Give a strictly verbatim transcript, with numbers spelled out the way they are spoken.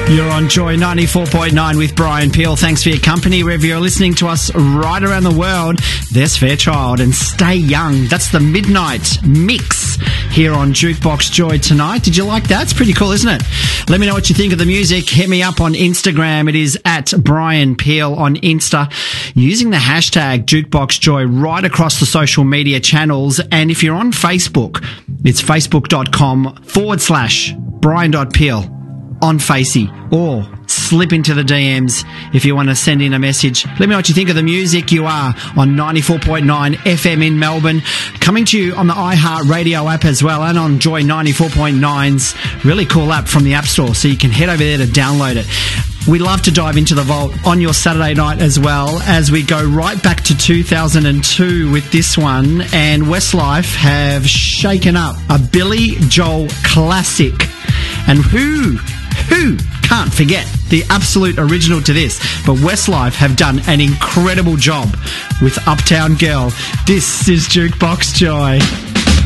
You're on Joy ninety-four point nine with Brian Peel. Thanks for your company. Wherever you're listening to us right around the world, there's Fairchild and Stay Young. That's the Midnight Mix here on Jukebox Joy tonight. Did you like that? It's pretty cool, isn't it? Let me know what you think of the music. Hit me up on Instagram. It is at Brian Peel on Insta, using the hashtag Jukebox Joy right across the social media channels. And if you're on Facebook, it's facebook.com forward slash Brian.Peel on Facey, or slip into the D Ms if you want to send in a message. Let me know what you think of the music. You are on ninety-four point nine F M in Melbourne, coming to you on the iHeart Radio app as well, and on Joy ninety-four point nine's really cool app from the App Store, so you can head over there to download it. We love to dive into the vault on your Saturday night as well, as we go right back to two thousand two with this one. And Westlife have shaken up a Billy Joel classic. And who, who can't forget the absolute original to this? But Westlife have done an incredible job with Uptown Girl. This is Jukebox Joy.